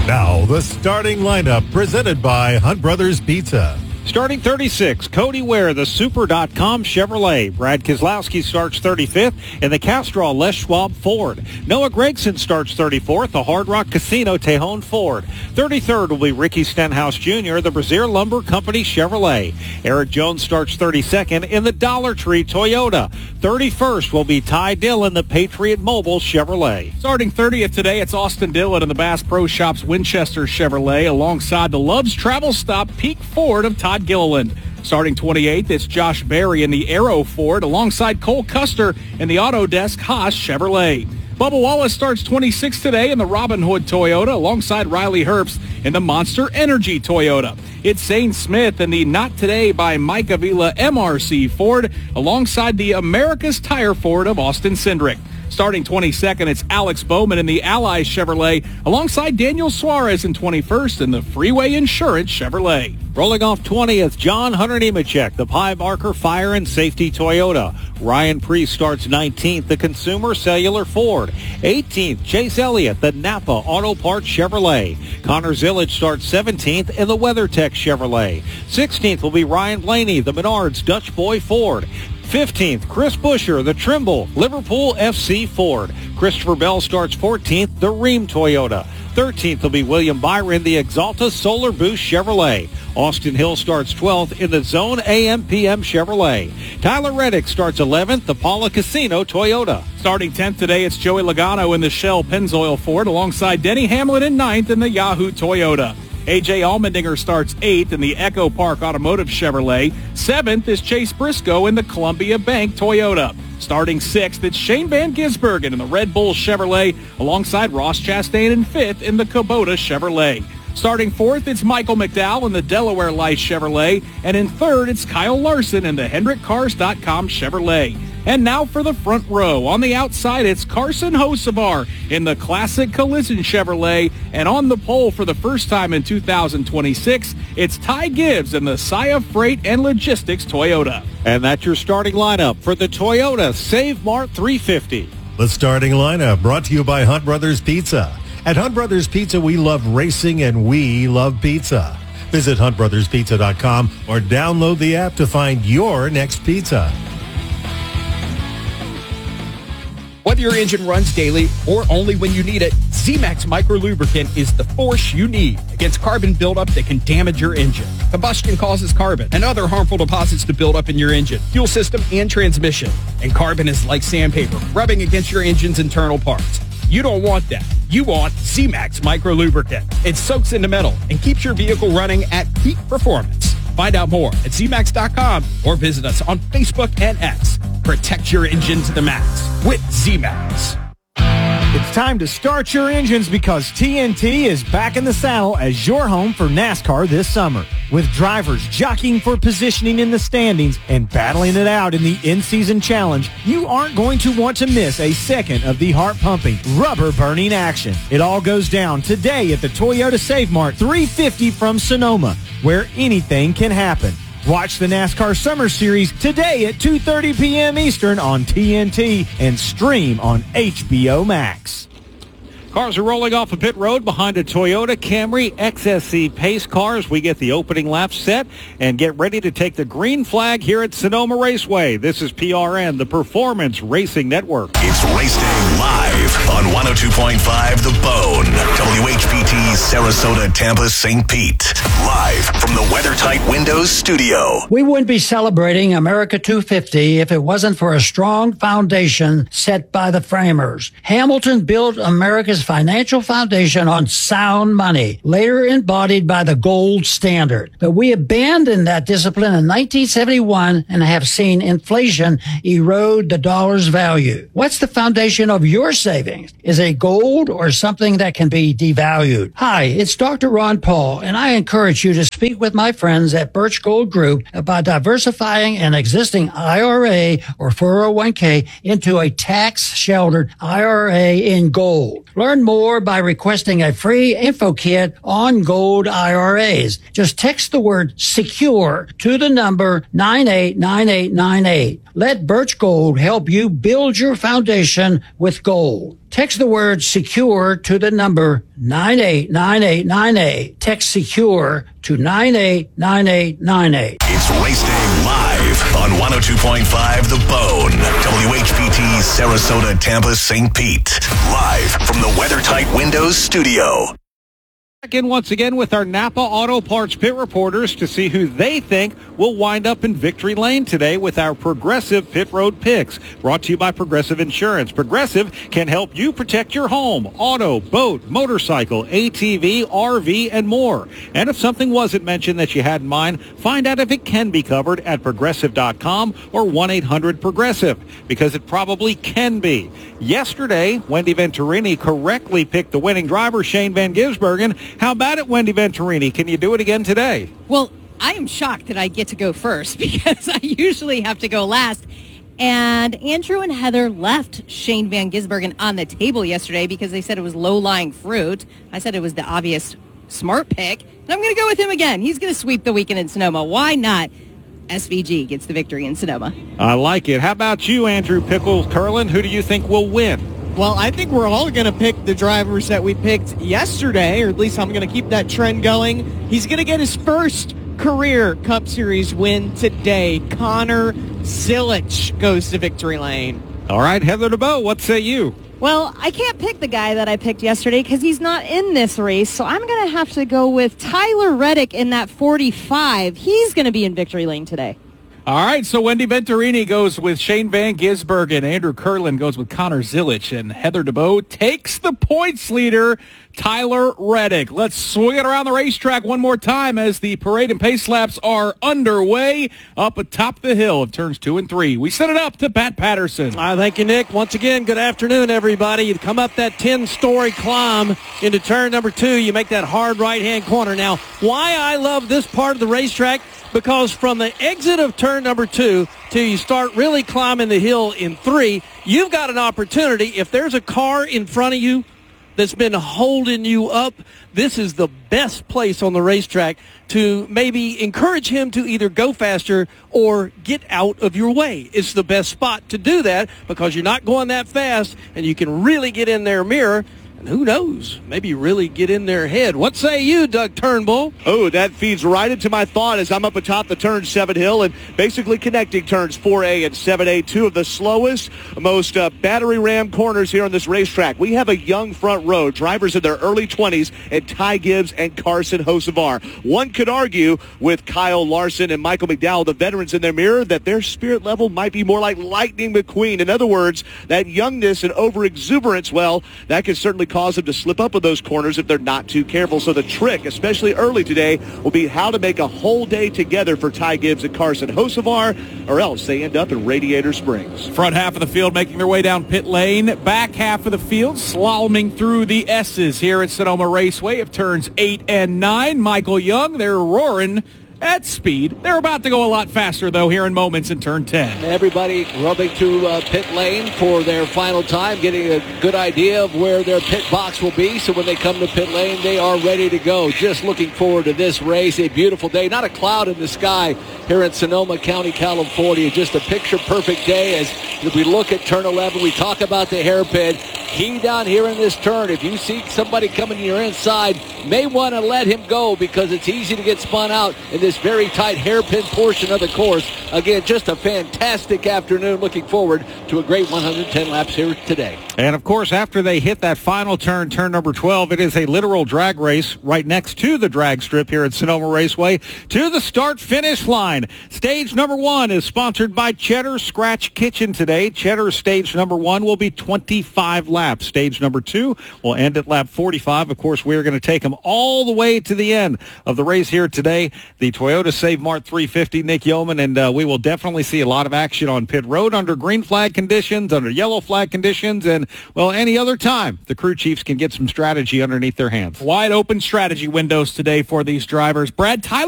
Now, the starting lineup presented by Hunt Brothers Pizza. Starting 36, Cody Ware, the Super.com Chevrolet. Brad Keselowski starts 35th in the Castrol Les Schwab Ford. Noah Gregson starts 34th, the Hard Rock Casino Tejon Ford. 33rd will be Ricky Stenhouse Jr., the Brazier Lumber Company Chevrolet. Eric Jones starts 32nd in the Dollar Tree Toyota. 31st will be Ty Dillon, the Patriot Mobile Chevrolet. Starting 30th today, it's Austin Dillon in the Bass Pro Shops Winchester Chevrolet alongside the Love's Travel Stop Peak Ford of Todd Gilliland. Starting 28th, it's Josh Berry in the Aero Ford alongside Cole Custer in the Autodesk Haas Chevrolet. Bubba Wallace starts 26th today in the Robin Hood Toyota alongside Riley Herbst in the Monster Energy Toyota. It's Zane Smith in the Not Today by Mike Avila MRC Ford alongside the America's Tire Ford of Austin Cindric. Starting 22nd, it's Alex Bowman in the Ally Chevrolet alongside Daniel Suarez in 21st in the Freeway Insurance Chevrolet. Rolling off 20th, John Hunter Nemechek, the Pie Marker Fire and Safety Toyota. Ryan Priest starts 19th, the Consumer Cellular Ford. 18th, Chase Elliott, the Napa Auto Parts Chevrolet. Connor Zillage starts 17th in the WeatherTech Chevrolet. 16th will be Ryan Blaney, the Menards Dutch Boy Ford. 15th, Chris Buescher, the Trimble Liverpool FC Ford. Christopher Bell starts 14th, the Rheem Toyota. 13th will be William Byron, the Exalta Solar Boost Chevrolet. Austin Hill starts 12th in the Zone AM/PM Chevrolet. Tyler Reddick starts 11th, the Paula Casino Toyota. Starting 10th today, it's Joey Logano in the Shell Pennzoil Ford alongside Denny Hamlin in 9th in the Yahoo Toyota. A.J. Allmendinger starts 8th in the Echo Park Automotive Chevrolet. 7th is Chase Briscoe in the Columbia Bank Toyota. Starting 6th, it's Shane Van Gisbergen in the Red Bull Chevrolet alongside Ross Chastain in 5th in the Kubota Chevrolet. Starting 4th, it's Michael McDowell in the Delaware Light Chevrolet. And in 3rd, it's Kyle Larson in the HendrickCars.com Chevrolet. And now for the front row. On the outside, it's Carson Hocevar in the Classic Collision Chevrolet. And on the pole for the first time in 2026, it's Ty Gibbs in the Saia Freight and Logistics Toyota. And that's your starting lineup for the Toyota Save Mart 350. The starting lineup brought to you by Hunt Brothers Pizza. At Hunt Brothers Pizza, we love racing and we love pizza. Visit huntbrotherspizza.com or download the app to find your next pizza. Whether your engine runs daily or only when you need it, Z-Max Micro Lubricant is the force you need against carbon buildup that can damage your engine. Combustion causes carbon and other harmful deposits to build up in your engine, fuel system, and transmission. And carbon is like sandpaper, rubbing against your engine's internal parts. You don't want that. You want Z-Max Micro Lubricant. It soaks into metal and keeps your vehicle running at peak performance. Find out more at zmax.com or visit us on Facebook and X. Protect your engine to the max with Z-Max. It's time to start your engines because TNT is back in the saddle as your home for NASCAR this summer. With drivers jockeying for positioning in the standings and battling it out in the in-season challenge, you aren't going to want to miss a second of the heart-pumping, rubber-burning action. It all goes down today at the Toyota Save Mart 350 from Sonoma, where anything can happen. Watch the NASCAR Summer Series today at 2:30 p.m. Eastern on TNT and stream on HBO Max. Cars are rolling off of pit road behind a Toyota Camry XSE Pace cars. We get the opening lap set and get ready to take the green flag here at Sonoma Raceway. This is PRN, the Performance Racing Network. It's Race Day live on 102.5 The Bone, WHPT, Sarasota, Tampa, St. Pete. Live from the WeatherTight Windows studio. We wouldn't be celebrating America 250 if it wasn't for a strong foundation set by the framers. Hamilton built America's financial foundation on sound money, later embodied by the gold standard. But we abandoned that discipline in 1971 and have seen inflation erode the dollar's value. What's the foundation of your savings? Is it gold or something that can be devalued? Hi, it's Dr. Ron Paul, and I encourage you to speak with my friends at Birch Gold Group about diversifying an existing IRA or 401k into a tax-sheltered IRA in gold. Learn more by requesting a free info kit on gold IRAs. Just text the word SECURE to the number 989898. Let Birch Gold help you build your foundation with gold. Text the word secure to the number 989898. Text secure to 989898. It's Race Day live on 102.5 The Bone. WHPT Sarasota, Tampa, St. Pete. Live from the WeatherTight Windows studio. Back in once again with our Napa Auto Parts pit reporters to see who they think will wind up in victory lane today with our Progressive Pit Road Picks. Brought to you by Progressive Insurance. Progressive can help you protect your home, auto, boat, motorcycle, ATV, RV, and more. And if something wasn't mentioned that you had in mind, find out if it can be covered at Progressive.com or 1-800-PROGRESSIVE, because it probably can be. Yesterday, Wendy Venturini correctly picked the winning driver, Shane Van Gisbergen. How about it, Wendy Venturini? Can you do it again today? Well, I am shocked that I get to go first because I usually have to go last. And Andrew and Heather left Shane Van Gisbergen on the table yesterday because they said it was low-lying fruit. I said it was the obvious smart pick. And I'm going to go with him again. He's going to sweep the weekend in Sonoma. Why not? SVG gets the victory in Sonoma. I like it. How about you, Andrew Pickle Curlin? Who do you think will win? Well, I think we're all going to pick the drivers that we picked yesterday, or at least I'm going to keep that trend going. He's going to get his first career Cup Series win today. Connor Zilisch goes to victory lane. All right, Heather DeBow, what say you? Well, I can't pick the guy that I picked yesterday because he's not in this race, so I'm going to have to go with Tyler Reddick in that 45. He's going to be in victory lane today. All right, so Wendy Venturini goes with Shane Van Gisbergen. Andrew Curlin goes with Connor Zilisch. And Heather DeBow takes the points leader, Tyler Reddick. Let's swing it around the racetrack one more time as the parade and pace laps are underway up atop the hill of turns 2 and 3. We set it up to Pat Patterson. Thank you, Nick. Once again, good afternoon, everybody. You come up that 10-story climb into turn number 2. You make that hard right-hand corner. Now, why I love this part of the racetrack, because from the exit of turn number 2 till you start really climbing the hill in 3, you've got an opportunity. If there's a car in front of you that's been holding you up, this is the best place on the racetrack to maybe encourage him to either go faster or get out of your way. It's the best spot to do that because you're not going that fast and you can really get in their mirror. And who knows, maybe really get in their head. What say you, Doug Turnbull? Oh, that feeds right into my thought as I'm up atop the turn 7 hill and basically connecting turns 4A and 7A, two of the slowest, most battery-ram corners here on this racetrack. We have a young front row, drivers in their early 20s, and Ty Gibbs and Carson Hocevar. One could argue with Kyle Larson and Michael McDowell, the veterans in their mirror, that their spirit level might be more like Lightning McQueen. In other words, that youngness and over-exuberance, well, that can certainly cause them to slip up in those corners if they're not too careful. So the trick, especially early today, will be how to make a whole day together for Ty Gibbs and Carson Hocevar, or else they end up in Radiator Springs. Front half of the field making their way down pit lane. Back half of the field slaloming through the S's here at Sonoma Raceway of turns 8 and 9. Michael Young, they're roaring at speed. They're about to go a lot faster, though, here in moments in turn 10. Everybody rubbing to pit lane for their final time, getting a good idea of where their pit box will be. So when they come to pit lane, they are ready to go. Just looking forward to this race. A beautiful day. Not a cloud in the sky here in Sonoma County, California. Just a picture-perfect day as we look at turn 11. We talk about the hairpin. Key down here in this turn. If you see somebody coming to your inside, may want to let him go because it's easy to get spun out in this very tight hairpin portion of the course. Again, just a fantastic afternoon. Looking forward to a great 110 laps here today. And, of course, after they hit that final turn, turn number 12, it is a literal drag race right next to the drag strip here at Sonoma Raceway to the start-finish line. Stage number 1 is sponsored by Cheddar Scratch Kitchen today. Cheddar stage number 1 will be 25 laps. Stage number 2 will end at lap 45. Of course, we're going to take them all the way to the end of the race here today. The Toyota Save Mart 350, Nick Yeoman, and we will definitely see a lot of action on pit road under green flag conditions, under yellow flag conditions, and, well, any other time the crew chiefs can get some strategy underneath their hands. Wide open strategy windows today for these drivers. Brad Tyler